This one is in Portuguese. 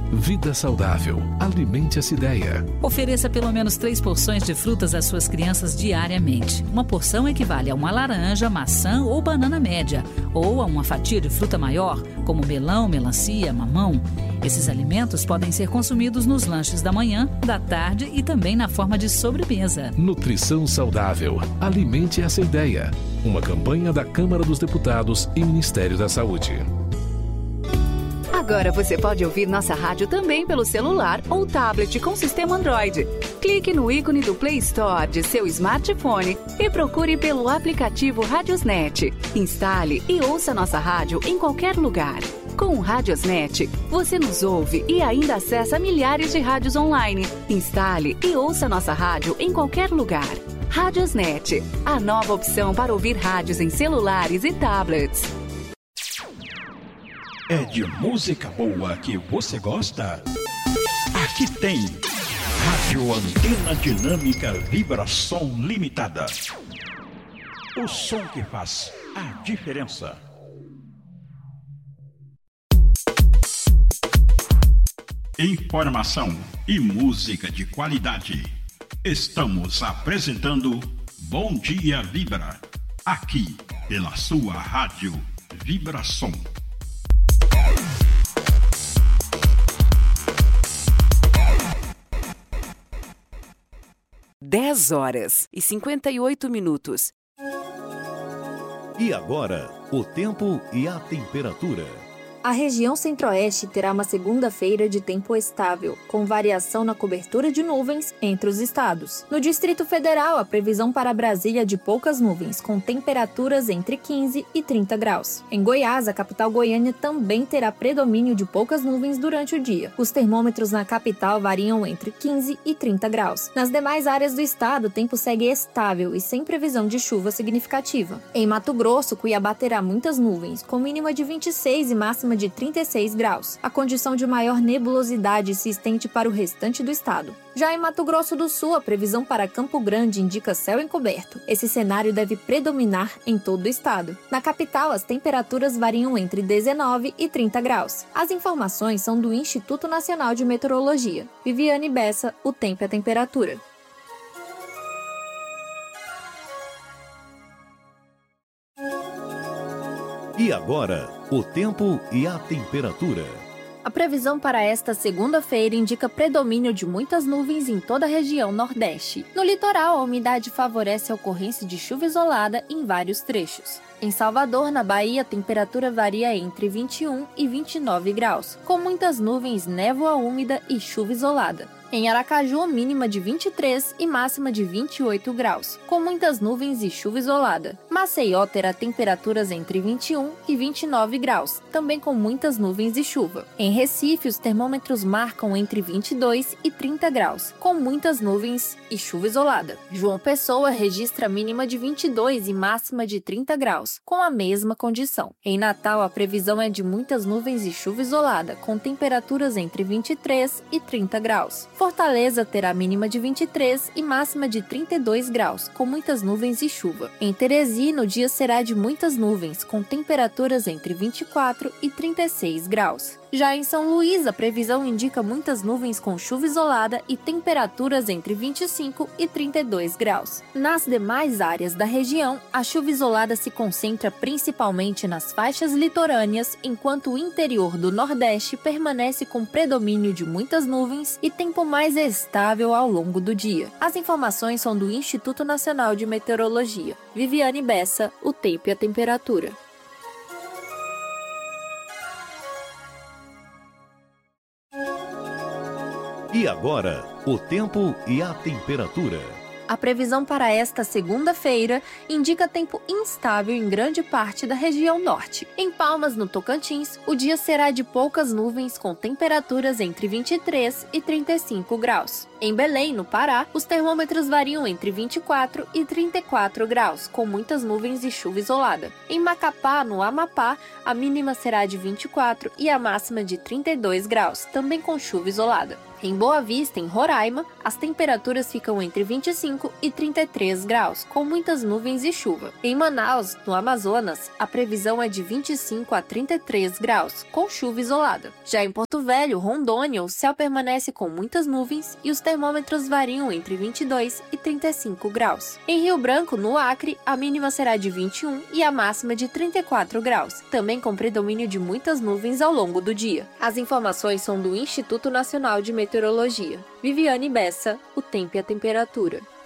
Vida saudável. Alimente essa ideia. Ofereça pelo menos 3 porções de frutas às suas crianças diariamente. Uma porção equivale a uma laranja, maçã ou banana média, ou a uma fatia de fruta maior, como melão, melancia, mamão. Esses alimentos podem ser consumidos nos lanches da manhã, da tarde e também na forma de sobremesa. Nutrição saudável. Alimente essa ideia. Uma campanha da Câmara dos Deputados e Ministério da Saúde. Agora você pode ouvir nossa rádio também pelo celular ou tablet com sistema Android. Clique no ícone do Play Store de seu smartphone e procure pelo aplicativo Radiosnet. Instale e ouça nossa rádio em qualquer lugar. Com o Radiosnet, você nos ouve e ainda acessa milhares de rádios online. Instale e ouça nossa rádio em qualquer lugar. Radiosnet, a nova opção para ouvir rádios em celulares e tablets. É de música boa que você gosta? Aqui tem Rádio Antena Dinâmica Vibração Limitada. O som que faz a diferença. Informação e música de qualidade. Estamos apresentando Bom Dia Vibra, aqui pela sua Rádio Vibração. 10h58. E agora, o tempo e a temperatura. A região centro-oeste terá uma segunda-feira de tempo estável, com variação na cobertura de nuvens entre os estados. No Distrito Federal, a previsão para Brasília é de poucas nuvens, com temperaturas entre 15 e 30 graus. Em Goiás, a capital Goiânia também terá predomínio de poucas nuvens durante o dia. Os termômetros na capital variam entre 15 e 30 graus. Nas demais áreas do estado, o tempo segue estável e sem previsão de chuva significativa. Em Mato Grosso, Cuiabá terá muitas nuvens, com mínima de 26 e máxima de 36 graus. A condição de maior nebulosidade se estende para o restante do estado. Já em Mato Grosso do Sul, a previsão para Campo Grande indica céu encoberto. Esse cenário deve predominar em todo o estado. Na capital, as temperaturas variam entre 19 e 30 graus. As informações são do Instituto Nacional de Meteorologia. Viviane Bessa, o tempo e a temperatura. E agora, o tempo e a temperatura. A previsão para esta segunda-feira indica predomínio de muitas nuvens em toda a região Nordeste. No litoral, a umidade favorece a ocorrência de chuva isolada em vários trechos. Em Salvador, na Bahia, a temperatura varia entre 21 e 29 graus, com muitas nuvens, névoa úmida e chuva isolada. Em Aracaju, mínima de 23 e máxima de 28 graus, com muitas nuvens e chuva isolada. Maceió terá temperaturas entre 21 e 29 graus, também com muitas nuvens e chuva. Em Recife, os termômetros marcam entre 22 e 30 graus, com muitas nuvens e chuva isolada. João Pessoa registra mínima de 22 e máxima de 30 graus, com a mesma condição. Em Natal, a previsão é de muitas nuvens e chuva isolada, com temperaturas entre 23 e 30 graus. Fortaleza terá mínima de 23 e máxima de 32 graus, com muitas nuvens e chuva. Em Teresina, o dia será de muitas nuvens, com temperaturas entre 24 e 36 graus. Já em São Luís, a previsão indica muitas nuvens com chuva isolada e temperaturas entre 25 e 32 graus. Nas demais áreas da região, a chuva isolada se concentra principalmente nas faixas litorâneas, enquanto o interior do Nordeste permanece com predomínio de muitas nuvens e tempo mais estável ao longo do dia. As informações são do Instituto Nacional de Meteorologia. Viviane Bessa, o tempo e a temperatura. E agora, o tempo e a temperatura. A previsão para esta segunda-feira indica tempo instável em grande parte da região norte. Em Palmas, no Tocantins, o dia será de poucas nuvens com temperaturas entre 23 e 35 graus. Em Belém, no Pará, os termômetros variam entre 24 e 34 graus, com muitas nuvens e chuva isolada. Em Macapá, no Amapá, a mínima será de 24 e a máxima de 32 graus, também com chuva isolada. Em Boa Vista, em Roraima, as temperaturas ficam entre 25 e 33 graus, com muitas nuvens e chuva. Em Manaus, no Amazonas, a previsão é de 25 a 33 graus, com chuva isolada. Já em Porto Velho, Rondônia, o céu permanece com muitas nuvens e os termômetros variam entre 22 e 35 graus. Em Rio Branco, no Acre, a mínima será de 21 e a máxima de 34 graus, também com predomínio de muitas nuvens ao longo do dia. As informações são do Instituto Nacional de Meteorologia. Viviane Bessa, o tempo e a temperatura.